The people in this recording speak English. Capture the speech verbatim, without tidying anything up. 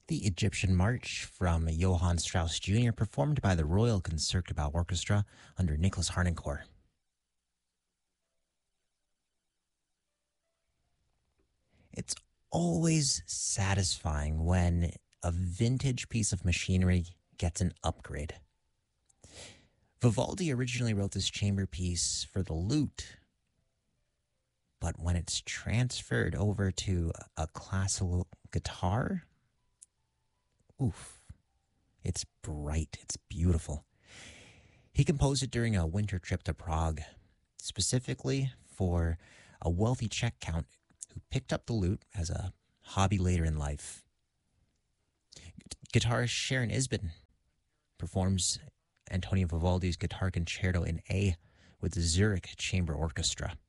The Egyptian March from Johann Strauss Junior, performed by the Royal Concertgebouw Orchestra under Nicholas Harnoncourt. It's always satisfying when a vintage piece of machinery gets an upgrade. Vivaldi originally wrote this chamber piece for the lute, but when it's transferred over to a classical guitar, oof, it's bright, it's beautiful. He composed it during a winter trip to Prague, specifically for a wealthy Czech count who picked up the lute as a hobby later in life. Guitarist Sharon Isbin performs Antonio Vivaldi's Guitar Concerto in A with the Zurich Chamber Orchestra.